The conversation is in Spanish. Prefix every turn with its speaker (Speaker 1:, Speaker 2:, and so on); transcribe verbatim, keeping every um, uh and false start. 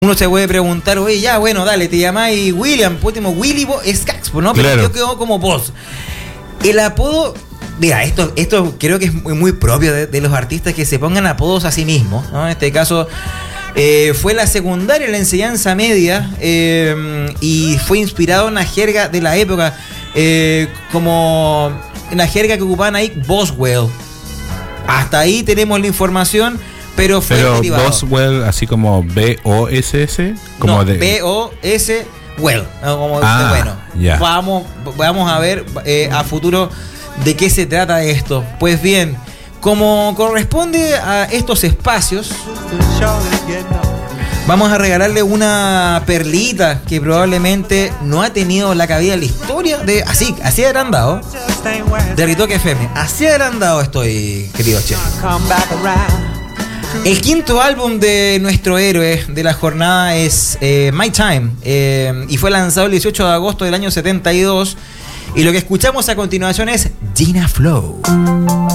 Speaker 1: Uno se puede preguntar, oye, ya, bueno, dale, te llamáis William, pues último Willy Bo Scax, ¿no? Pero
Speaker 2: claro.
Speaker 1: yo quedo como vos. El apodo, mira, esto, esto creo que es muy, muy propio de, de los artistas que se pongan apodos a sí mismos, ¿no? En este caso, eh, fue la secundaria, la enseñanza media, eh, y fue inspirado en la jerga de la época, eh, como en la jerga que ocupaban ahí, Boswell. Hasta ahí tenemos la información. Pero fue
Speaker 2: Pero
Speaker 1: derivado.
Speaker 2: Boswell, así como B O S S, como
Speaker 1: no,
Speaker 2: de
Speaker 1: B O S Well, como
Speaker 2: ah,
Speaker 1: de bueno.
Speaker 2: Yeah.
Speaker 1: Vamos, vamos a ver eh, a futuro de qué se trata esto. Pues bien, como corresponde a estos espacios, vamos a regalarle una perlita que probablemente no ha tenido la cabida en la historia de así, así agrandado de Ritoque F M. Así agrandado estoy, querido Che. El quinto álbum de nuestro héroe de la jornada es eh, My Time, eh, y fue lanzado el dieciocho de agosto del año setenta y dos, y lo que escuchamos a continuación es Gina Flow.